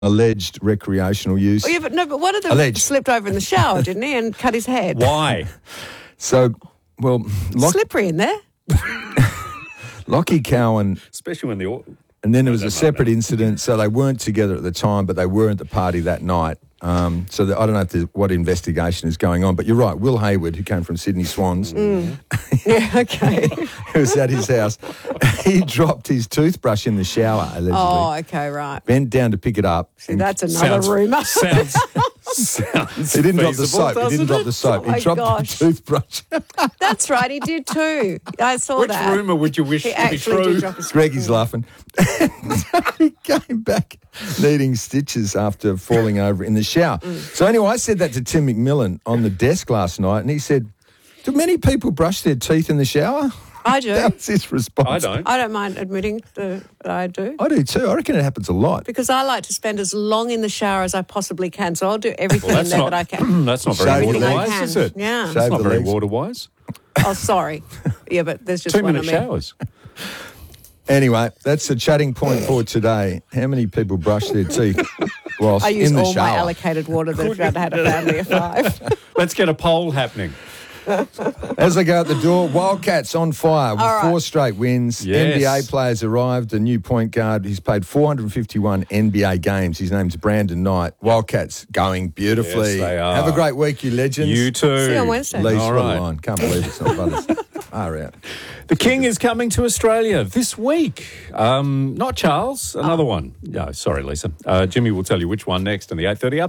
alleged recreational use. Oh, yeah, but what if he slipped over in the shower, didn't he, and cut his head? Why? So, slippery in there. Lockie Cowan, especially when and then there was a separate incident. So they weren't together at the time, but they were at the party that night. I don't know what investigation is going on, but you're right. Will Hayward, who came from Sydney Swans, yeah, okay, who was at his house, he dropped his toothbrush in the shower, allegedly. Oh, okay, right. Bent down to pick it up. See, that's another rumour. Sounds he didn't drop the soap. He didn't drop the soap. Oh he dropped the toothbrush. That's right, he did too. I saw Which that. Which rumour would you wish to be true? Greggy's laughing. He came back needing stitches after falling over in the shower. So anyway, I said that to Tim McMillan on the desk last night, and he said, do many people brush their teeth in the shower? I do. That's his response. I don't mind admitting that I do. I do too. I reckon it happens a lot. Because I like to spend as long in the shower as I possibly can, so I'll do everything in there that I can. That's not very water-wise, is it? Yeah. That's not very water-wise. Oh, sorry. Yeah, but there's just 2 one minute of me. showers. Anyway, that's the chatting point for today. How many people brush their teeth whilst I use in the all shower? my allocated water that if I'd had a family of 5. Let's get a poll happening. As I go out the door, Wildcats on fire with 4 straight wins. Yes. NBA players arrived, a new point guard. He's played 451 NBA games. His name's Brandon Knight. Wildcats going beautifully. Yes, they are. Have a great week, you legends. You too. See you on Wednesday. Lee's All right. line. Can't believe it's not Butters. Out. The King is coming to Australia this week. Not Charles, another one. No, sorry, Lisa. Jimmy will tell you which one next in the 8:30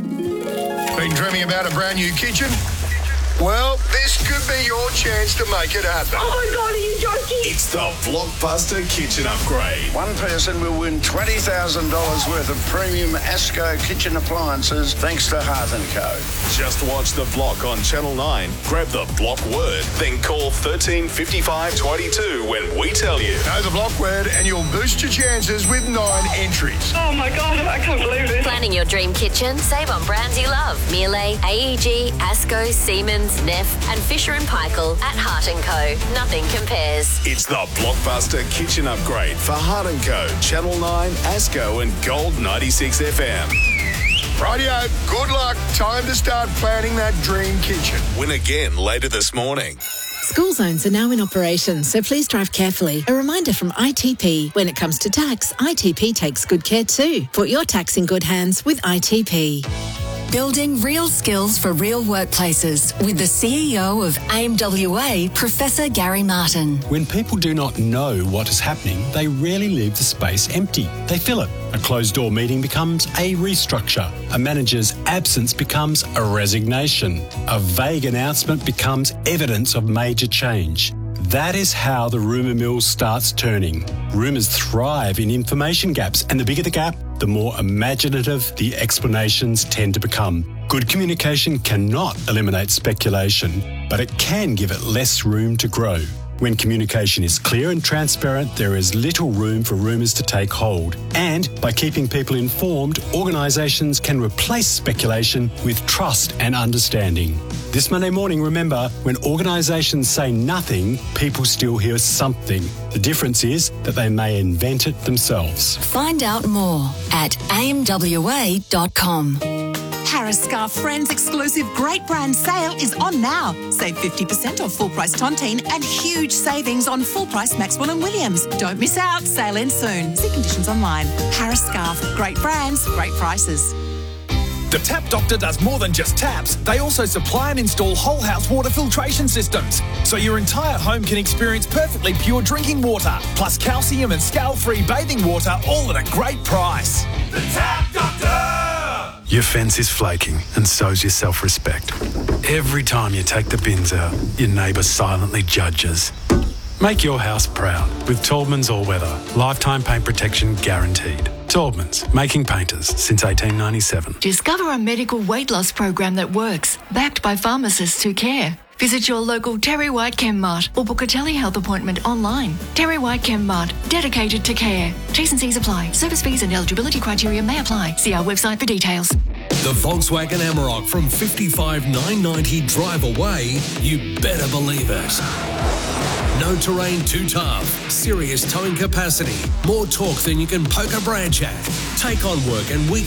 update. Been dreaming about a brand new kitchen? Well, this could be your chance to make it happen. Oh my God, are you joking? It's the Blockbuster Kitchen Upgrade. One person will win $20,000 worth of premium ASCO kitchen appliances thanks to Hearth & Co. Just watch The Block on Channel 9, grab the block word, then call 13 55 22 when we tell you. Know the block word and you'll boost your chances with 9 entries. Oh my God, I can't believe this. Planning your dream kitchen? Save on brands you love. Miele, AEG, ASCO, Siemens, Neff and Fisher & Paykel at Hearth & Co. Nothing compares. It's the Blockbuster Kitchen Upgrade for Hearth & Co, Channel 9, ASCO and Gold 96 FM. Rightio, good luck. Time to start planning that dream kitchen. Win again later this morning. School zones are now in operation, so please drive carefully. A reminder from ITP. When it comes to tax, ITP takes good care too. Put your tax in good hands with ITP. Building real skills for real workplaces with the CEO of AIMWA, Professor Gary Martin. When people do not know what is happening, they rarely leave the space empty. They fill it. A closed-door meeting becomes a restructure. A manager's absence becomes a resignation. A vague announcement becomes evidence of major change. That is how the rumour mill starts turning. Rumours thrive in information gaps, and the bigger the gap, the more imaginative the explanations tend to become. Good communication cannot eliminate speculation, but it can give it less room to grow. When communication is clear and transparent, there is little room for rumours to take hold. And by keeping people informed, organisations can replace speculation with trust and understanding. This Monday morning, remember, when organisations say nothing, people still hear something. The difference is that they may invent it themselves. Find out more at aimwa.com. Harris Scarf Friends exclusive great brand sale is on now. Save 50% off full price Tontine and huge savings on full price Maxwell & Williams. Don't miss out. Sale ends soon. See conditions online. Harris Scarf. Great brands, great prices. The Tap Doctor does more than just taps. They also supply and install whole house water filtration systems, so your entire home can experience perfectly pure drinking water, plus calcium and scale-free bathing water, all at a great price. The Tap Doctor! Your fence is flaking, and so's your self-respect. Every time you take the bins out, your neighbour silently judges. Make your house proud with Taubman's All-Weather. Lifetime paint protection guaranteed. Taubman's, making painters since 1897. Discover a medical weight loss program that works, backed by pharmacists who care. Visit your local Terry White Chemmart or book a telehealth appointment online. Terry White Chemmart, dedicated to care. T's and C's apply. Service fees and eligibility criteria may apply. See our website for details. The Volkswagen Amarok from 55,990 drive away, you better believe it. No terrain too tough. Serious towing capacity. More torque than you can poke a branch at. Take on work and we